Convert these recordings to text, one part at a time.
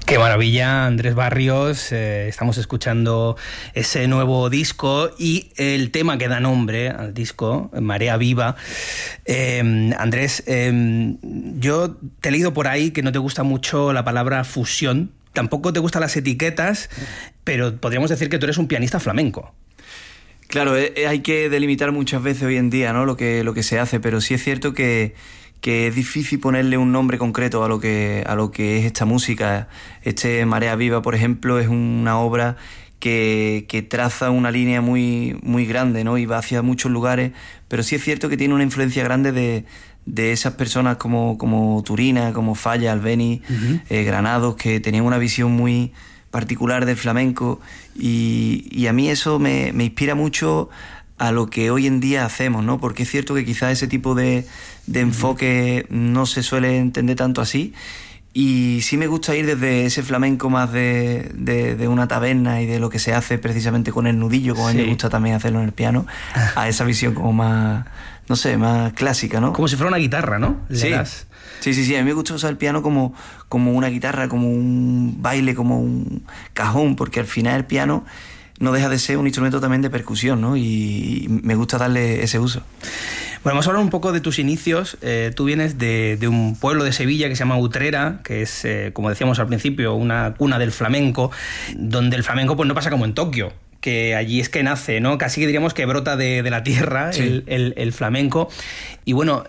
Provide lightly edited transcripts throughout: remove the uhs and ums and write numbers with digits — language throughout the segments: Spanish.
Qué maravilla, Andrés Barrios. Estamos escuchando ese nuevo disco y el tema que da nombre al disco, Marea Viva. Andrés, yo te he leído por ahí que no te gusta mucho la palabra fusión, tampoco te gustan las etiquetas, pero podríamos decir que tú eres un pianista flamenco. Claro, hay que delimitar muchas veces hoy en día, ¿no? lo que se hace, pero sí es cierto que es difícil ponerle un nombre concreto a lo que es esta música. Marea Viva, por ejemplo, es una obra que traza una línea muy, muy grande, ¿no? Y va hacia muchos lugares, pero sí es cierto que tiene una influencia grande de esas personas como Turina, como Falla, Albéniz, Granados, que tenían una visión muy particular del flamenco, y a mí eso me inspira mucho a lo que hoy en día hacemos, ¿no? Porque es cierto que quizás ese tipo de enfoque no se suele entender tanto así, y sí me gusta ir desde ese flamenco más de una taberna y de lo que se hace precisamente con el nudillo, como a mí me gusta también hacerlo en el piano, a esa visión como más, no sé, más clásica, ¿no? Como si fuera una guitarra, ¿no? Sí. Sí, a mí me gusta usar el piano como una guitarra, como un baile, como un cajón, porque al final el piano no deja de ser un instrumento también de percusión, ¿no? Y me gusta darle ese uso. Bueno, vamos a hablar un poco de tus inicios. Tú vienes de un pueblo de Sevilla que se llama Utrera, que es, como decíamos al principio, una cuna del flamenco, donde el flamenco pues no pasa como en Tokio, que allí es que nace, ¿no? Casi que diríamos que brota de la tierra, sí, el flamenco. Y bueno,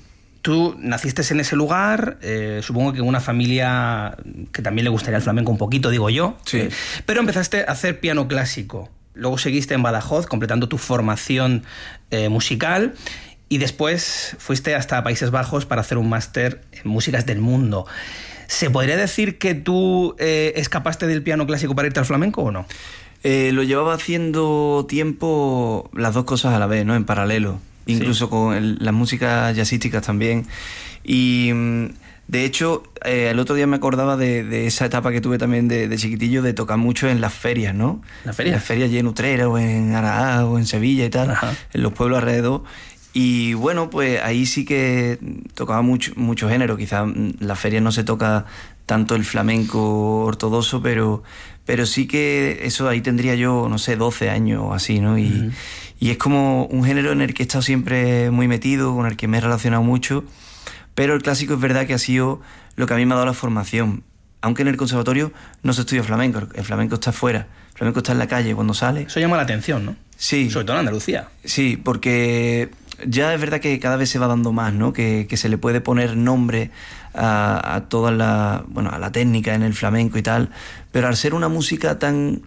tú naciste en ese lugar, supongo que en una familia que también le gustaría el flamenco un poquito, digo yo. Sí. Pero empezaste a hacer piano clásico. Luego seguiste en Badajoz, completando tu formación musical. Y después fuiste hasta Países Bajos para hacer un máster en músicas del mundo. ¿Se podría decir que tú escapaste del piano clásico para irte al flamenco o no? Lo llevaba haciendo tiempo las dos cosas a la vez, ¿no? En paralelo. Incluso con las músicas jazzísticas también. Y de hecho, el otro día me acordaba de esa etapa que tuve también de chiquitillo, de tocar mucho en las ferias, ¿no? ¿Las ferias? Las ferias allí en Utrera o en Araá o en Sevilla y tal, ajá, en los pueblos alrededor. Y bueno, pues ahí sí que tocaba mucho género. Quizás en las ferias no se toca tanto el flamenco ortodoxo, pero sí que eso ahí tendría yo, no sé, 12 años o así, ¿no? Y es como un género en el que he estado siempre muy metido, con el que me he relacionado mucho, pero el clásico es verdad que ha sido lo que a mí me ha dado la formación. Aunque en el conservatorio no se estudia flamenco, el flamenco está afuera, el flamenco está en la calle cuando sale. Eso llama la atención, ¿no? Sí. Sobre todo en Andalucía. Sí, porque ya es verdad que cada vez se va dando más, ¿no? Que se le puede poner nombre a toda a la técnica en el flamenco y tal, pero al ser una música tan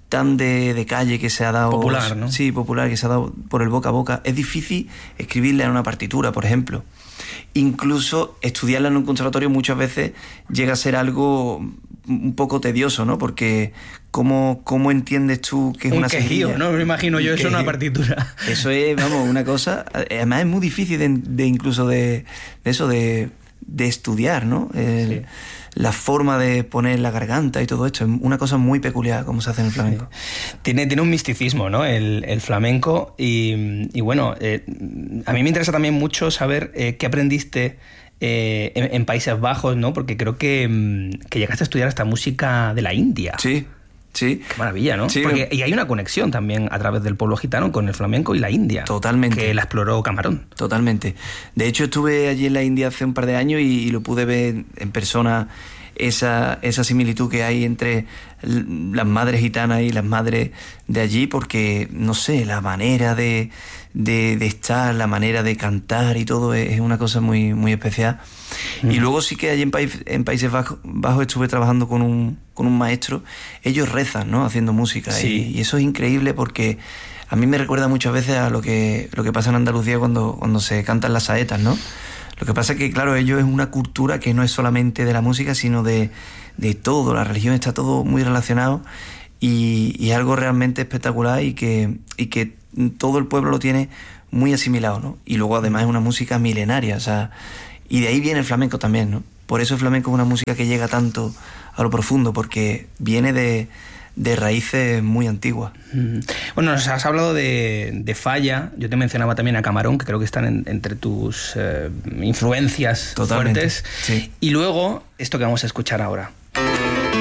de calle que se ha dado... Popular, ¿no? Sí, popular, que se ha dado por el boca a boca, es difícil escribirla en una partitura, por ejemplo. Incluso estudiarla en un conservatorio muchas veces llega a ser algo un poco tedioso, ¿no? Porque ¿cómo entiendes tú que es una quejío, seguidilla? No me imagino yo eso en una partitura. Eso es, vamos, una cosa... Además es muy difícil incluso de estudiar, ¿no? Sí. La forma de poner la garganta y todo esto es una cosa muy peculiar como se hace en el flamenco. Sí. Tiene un misticismo, ¿no? El flamenco y bueno, a mí me interesa también mucho saber qué aprendiste en Países Bajos, ¿no? Porque creo que llegaste a estudiar esta música de la India. Sí. Sí. Qué maravilla, ¿no? Sí. Y hay una conexión también a través del pueblo gitano con el flamenco y la India. Totalmente. Que la exploró Camarón. Totalmente. De hecho, estuve allí en la India hace un par de años y lo pude ver en persona, esa similitud que hay entre las madres gitanas y las madres de allí, porque, no sé, la manera de estar, la manera de cantar y todo es una cosa muy, muy especial. Y luego sí que allí en Países Bajos estuve trabajando con un maestro. Ellos rezan, ¿no? Haciendo música. Sí. Y eso es increíble porque a mí me recuerda muchas veces a lo que pasa en Andalucía cuando se cantan las saetas, ¿no? Lo que pasa es que, claro, ellos es una cultura que no es solamente de la música, sino de todo. La religión está todo muy relacionado y es algo realmente espectacular y que todo el pueblo lo tiene muy asimilado, ¿no? Y luego además es una música milenaria, o sea, y de ahí viene el flamenco también, ¿no? Por eso el flamenco es una música que llega tanto a lo profundo, porque viene de raíces muy antiguas. Bueno, nos has hablado de Falla, yo te mencionaba también a Camarón, que creo que están entre tus influencias. Totalmente, fuertes. Sí. Y luego, esto que vamos a escuchar ahora.